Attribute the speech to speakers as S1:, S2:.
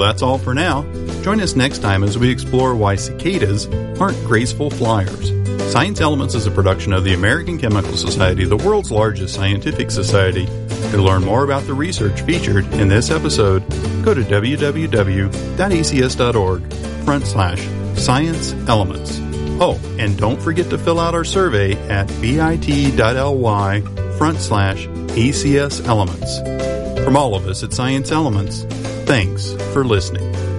S1: that's all for now. Join us next time as we explore why cicadas aren't graceful flyers. Science Elements is a production of the American Chemical Society, the world's largest scientific society. To learn more about the research featured in this episode, go to www.acs.org/Science Elements. Oh, and don't forget to fill out our survey at bit.ly/ACS Elements. From all of us at Science Elements, thanks for listening.